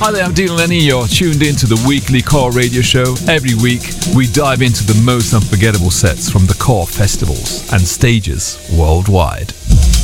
Hi there, I'm Dean Lenny. You're tuned into the weekly Core Radio Show. Every week, we dive into the most unforgettable sets from the Core festivals and stages worldwide.